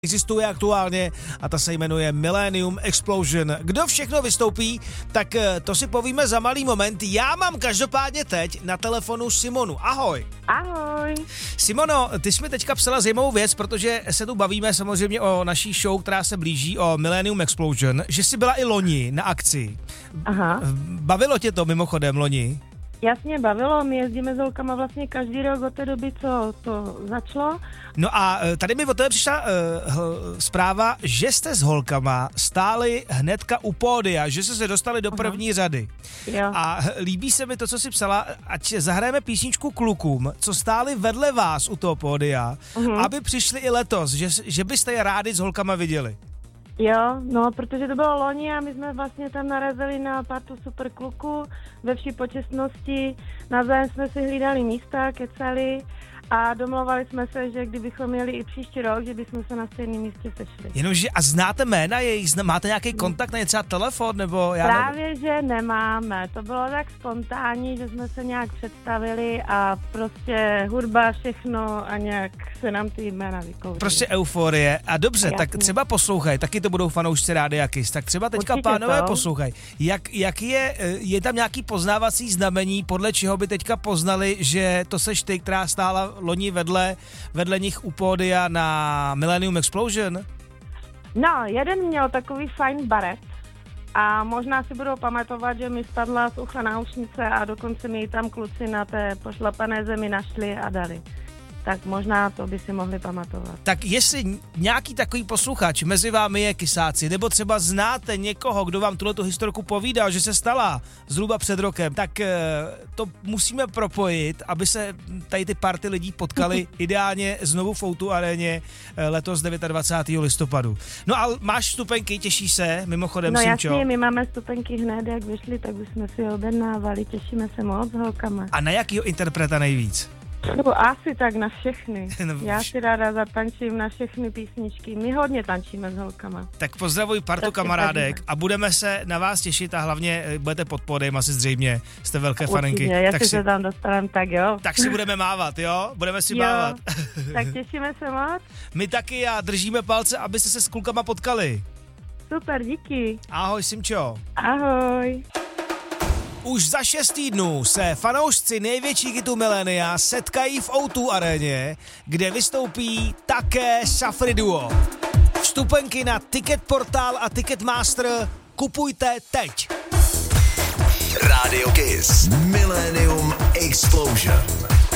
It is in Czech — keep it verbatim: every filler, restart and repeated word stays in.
existuje aktuálně a ta se jmenuje Millennium Explosion. Kdo všechno vystoupí, tak to si povíme za malý moment. Já mám každopádně teď na telefonu Simonu. Ahoj. Ahoj. Simono, ty jsi mi teďka psala zajímavou věc, protože se tu bavíme samozřejmě o naší show, která se blíží, o Millennium Explosion, že jsi byla i loni na akci. Aha. Bavilo tě to mimochodem loni? Jasně, bavilo, my jezdíme s holkama vlastně každý rok od té doby, co to začalo. No a tady mi od tebe přišla uh, zpráva, že jste s holkama stáli hnedka u pódia, že jste se dostali do první Aha. řady. Jo. A líbí se mi to, co jsi psala, ať zahrajeme písničku klukům, co stáli vedle vás u toho pódia, uh-huh. aby přišli i letos, že, že byste je rádi s holkama viděli. Jo, no, protože to bylo loni a my jsme vlastně tam narazili na partu super kluků ve vší počestnosti. Navzájem jsme si hlídali místa, kecali a domlouvali jsme se, že kdybychom měli i příští rok, že bychom se na stejném místě sešli. Jenomže a znáte jména jejich? Máte nějaký kontakt, na třeba telefon? Nebo já Právě, nevím. že nemáme. To bylo tak spontánní, že jsme se nějak představili a prostě hudba, všechno a nějak se nám ty jména vykoudily. Prostě euforie. A dobře, Jasně. tak třeba poslouchaj, taky to budou fanoušci Rádia Kiss, tak třeba teďka Určitě pánové to. poslouchaj. Jak, jak je, je tam nějaký poznávací znamení, podle čeho by teďka poznali, že to seš ty, která stála loni vedle, vedle nich u pódia na Millennium Explosion? No, jeden měl takový fajn baret a možná si budou pamatovat, že mi spadla z ucha náušnice a dokonce mi ji tam kluci na té pošlapané zemi našli a dali. Tak možná to by si mohli pamatovat. Tak jestli nějaký takový posluchač mezi vámi je kysáci, nebo třeba znáte někoho, kdo vám tuhletu historku povídal, že se stala zhruba před rokem, tak to musíme propojit, aby se tady ty party lidí potkali ideálně znovu v O dva aréně letos dvacátého devátého listopadu. No a máš vstupenky, těšíš se, mimochodem, No Simčo? jasně, my máme vstupenky hned, jak vyšli, tak už jsme si je objednávali, těšíme se moc s holkama. A na jakýho interpreta nejvíc? No, asi tak na všechny. No, Já si ráda zatančím na všechny písničky. My hodně tančíme s holkama. Tak pozdravuj partu tak kamarádek a budeme se na vás těšit a hlavně budete pod pódiem asi zřejmě, jste velké Určitě, faninky. jestli tak si, se tam dostaneme, tak jo. Tak si budeme mávat, jo? Budeme si jo, mávat. Tak těšíme se moc. My taky a držíme palce, abyste se s klukama potkali. Super, díky. Ahoj, Simčo. Ahoj. Už za šest týdnů se fanoušci největší hitu Millennia setkají v O dva aréně, kde vystoupí také Safri Duo. Vstupenky na Ticketportal a Ticketmaster kupujte teď. Radio Kiss Millennium Explosion.